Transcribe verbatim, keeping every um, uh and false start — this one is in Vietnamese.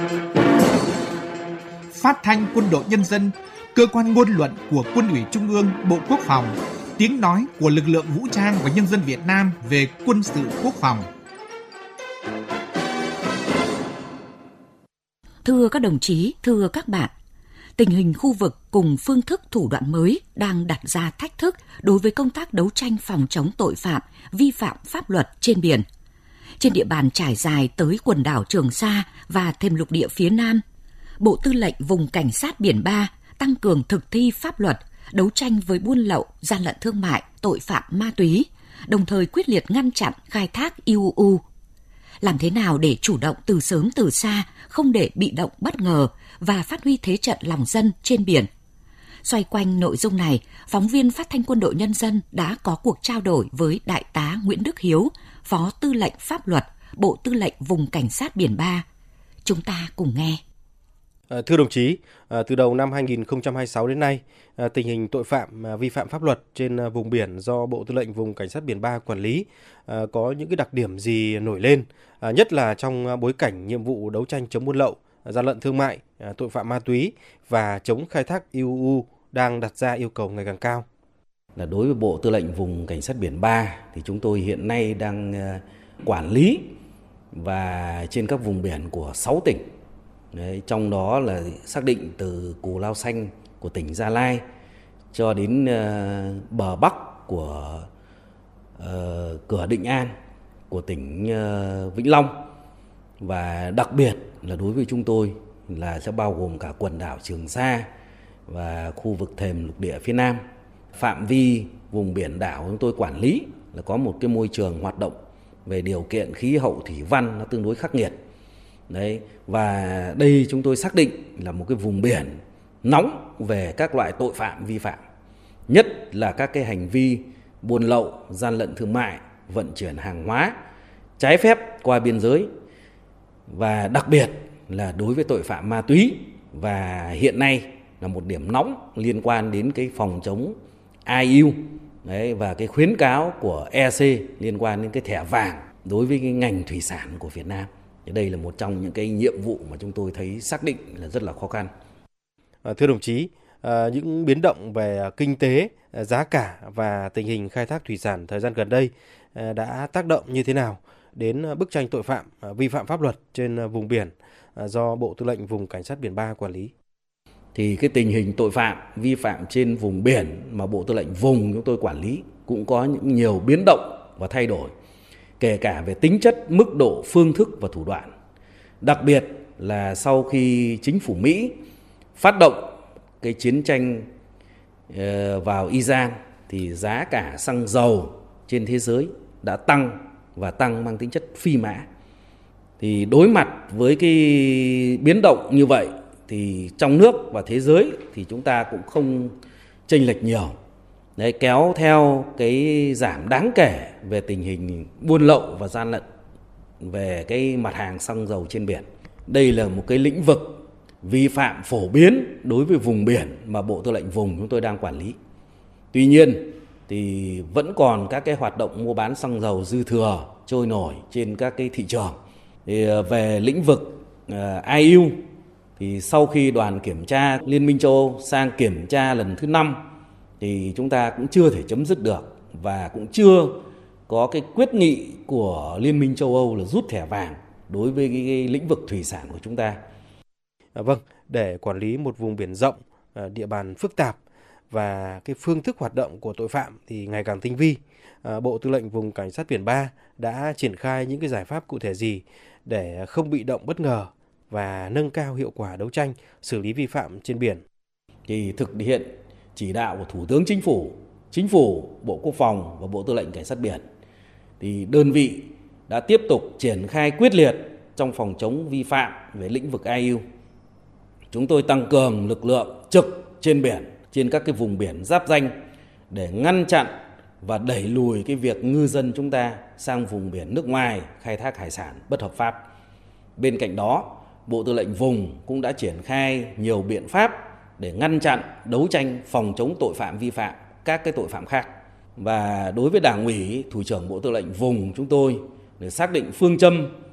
Phát thanh Quân đội Nhân dân, cơ quan ngôn luận của Quân ủy Trung ương, Bộ Quốc phòng, tiếng nói của lực lượng vũ trang và nhân dân Việt Nam về quân sự quốc phòng. Thưa các đồng chí, thưa các bạn, tình hình khu vực cùng phương thức thủ đoạn mới đang đặt ra thách thức đối với công tác đấu tranh phòng chống tội phạm, vi phạm pháp luật trên biển. Trên địa bàn trải dài tới quần đảo Trường Sa và thềm lục địa phía Nam, Bộ Tư lệnh Vùng Cảnh sát Biển ba tăng cường thực thi pháp luật, đấu tranh với buôn lậu, gian lận thương mại, tội phạm ma túy, đồng thời quyết liệt ngăn chặn khai thác i u u. Làm thế nào để chủ động từ sớm từ xa, không để bị động bất ngờ và phát huy thế trận lòng dân trên biển? Xoay quanh nội dung này, phóng viên Phát thanh Quân đội Nhân dân đã có cuộc trao đổi với Đại tá Nguyễn Đức Hiếu, Phó Tư lệnh Pháp luật, Bộ Tư lệnh Vùng Cảnh sát Biển ba. Chúng ta cùng nghe. À, thưa đồng chí, à, từ đầu năm hai nghìn không trăm hai mươi sáu đến nay, à, tình hình tội phạm à, vi phạm pháp luật trên à, vùng biển do Bộ Tư lệnh Vùng Cảnh sát Biển ba quản lý à, có những cái đặc điểm gì nổi lên, à, nhất là trong à, bối cảnh nhiệm vụ đấu tranh chống buôn lậu, à, gian lận thương mại, à, tội phạm ma túy và chống khai thác i u u đang đặt ra yêu cầu ngày càng cao. Là đối với Bộ Tư lệnh Vùng Cảnh sát Biển ba thì chúng tôi hiện nay đang à, quản lý và trên các vùng biển của sáu tỉnh. Đấy, trong đó là xác định từ Cù Lao Xanh của tỉnh Gia Lai cho đến uh, bờ Bắc của uh, cửa Định An của tỉnh uh, Vĩnh Long, và đặc biệt là đối với chúng tôi là sẽ bao gồm cả quần đảo Trường Sa và khu vực thềm lục địa phía Nam. Phạm vi vùng biển đảo chúng tôi quản lý là có một cái môi trường hoạt động về điều kiện khí hậu thủy văn nó tương đối khắc nghiệt. Đấy, và đây chúng tôi xác định là một cái vùng biển nóng về các loại tội phạm vi phạm, nhất là các cái hành vi buôn lậu, gian lận thương mại, vận chuyển hàng hóa trái phép qua biên giới, và đặc biệt là đối với tội phạm ma túy. Và hiện nay là một điểm nóng liên quan đến cái phòng chống i u. Đấy, và cái khuyến cáo của e xê liên quan đến cái thẻ vàng đối với cái ngành thủy sản của Việt Nam. Đây là một trong những cái nhiệm vụ mà chúng tôi thấy xác định là rất là khó khăn. À, thưa đồng chí, à, những biến động về kinh tế, giá cả và tình hình khai thác thủy sản thời gian gần đây à, đã tác động như thế nào đến bức tranh tội phạm à, vi phạm pháp luật trên vùng biển à, do Bộ Tư lệnh Vùng Cảnh sát Biển ba quản lý? Thì cái tình hình tội phạm vi phạm trên vùng biển mà Bộ Tư lệnh Vùng chúng tôi quản lý cũng có những nhiều biến động và thay đổi, kể cả về tính chất, mức độ, phương thức và thủ đoạn. Đặc biệt là sau khi chính phủ Mỹ phát động cái chiến tranh vào Iran thì giá cả xăng dầu trên thế giới đã tăng và tăng mang tính chất phi mã. Thì đối mặt với cái biến động như vậy thì trong nước và thế giới thì chúng ta cũng không chênh lệch nhiều. Đấy, kéo theo cái giảm đáng kể về tình hình buôn lậu và gian lận về cái mặt hàng xăng dầu trên biển. Đây là một cái lĩnh vực vi phạm phổ biến đối với vùng biển mà Bộ Tư lệnh Vùng chúng tôi đang quản lý. Tuy nhiên thì vẫn còn các cái hoạt động mua bán xăng dầu dư thừa trôi nổi trên các cái thị trường. Thì về lĩnh vực uh, i u thì sau khi đoàn kiểm tra Liên minh châu Âu sang kiểm tra lần thứ năm thì chúng ta cũng chưa thể chấm dứt được, và cũng chưa có cái quyết nghị của Liên minh châu Âu là rút thẻ vàng đối với cái, cái lĩnh vực thủy sản của chúng ta. À, vâng, để quản lý một vùng biển rộng, địa bàn phức tạp và cái phương thức hoạt động của tội phạm thì ngày càng tinh vi, à, Bộ Tư lệnh Vùng Cảnh sát Biển ba đã triển khai những cái giải pháp cụ thể gì để không bị động bất ngờ và nâng cao hiệu quả đấu tranh xử lý vi phạm trên biển? Thì thực hiện chỉ đạo của Thủ tướng Chính phủ, Chính phủ, Bộ Quốc phòng và Bộ Tư lệnh Cảnh sát biển, thì đơn vị đã tiếp tục triển khai quyết liệt trong phòng chống vi phạm về lĩnh vực i u. Chúng tôi tăng cường lực lượng trực trên biển, trên các cái vùng biển giáp ranh để ngăn chặn và đẩy lùi cái việc ngư dân chúng ta sang vùng biển nước ngoài khai thác hải sản bất hợp pháp. Bên cạnh đó, Bộ Tư lệnh Vùng cũng đã triển khai nhiều biện pháp để ngăn chặn, đấu tranh, phòng chống tội phạm vi phạm, các cái tội phạm khác. Và đối với Đảng ủy, Thủ trưởng Bộ Tư lệnh Vùng chúng tôi để xác định phương châm